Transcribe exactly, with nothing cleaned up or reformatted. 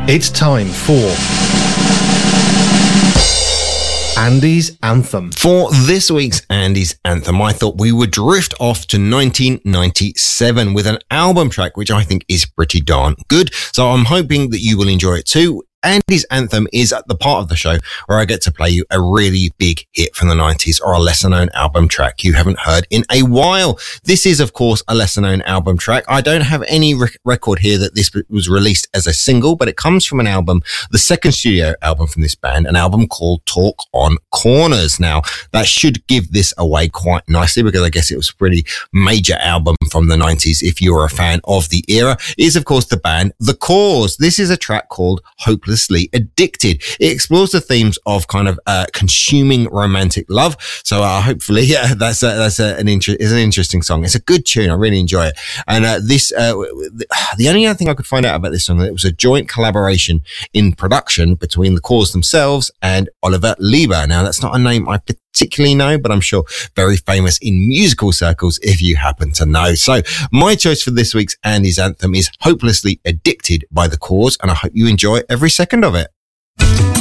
It's time for Andy's Anthem. For this week's Andy's Anthem, I thought we would drift off to nineteen ninety-seven with an album track which I think is pretty darn good. So I'm hoping that you will enjoy it too. Andy's Anthem is at the part of the show where I get to play you a really big hit from the nineties or a lesser known album track you haven't heard in a while. This is, of course, a lesser known album track. I don't have any rec- record here that this was released as a single, but it comes from an album, the second studio album from this band, an album called Talk on Corners. Now, that should give this away quite nicely because I guess it was a pretty major album from the nineties if you're a fan of the era. It is, of course, the band The Cause. This is a track called Hopeless Addicted. It explores the themes of kind of uh, consuming romantic love. So uh, hopefully, yeah, that's a, that's a, an inter- is an interesting song. It's a good tune. I really enjoy it. And uh, this, uh, the only other thing I could find out about this song, that it was a joint collaboration in production between The Cause themselves and Oliver Leiber. Now, that's not a name I particularly know, but I'm sure very famous in musical circles if you happen to know. So my choice for this week's Andy's Anthem is Hopelessly Addicted by The Cause, and I hope you enjoy every second of it.